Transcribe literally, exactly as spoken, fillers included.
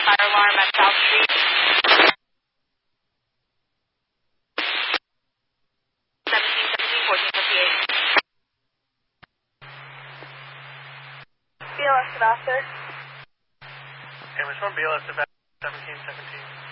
fire alarm at South Street. seventeen seventeen, fourteen fifty-eight. B L S Ambassador. Okay, we're from B L S Ambassador seventeen seventeen.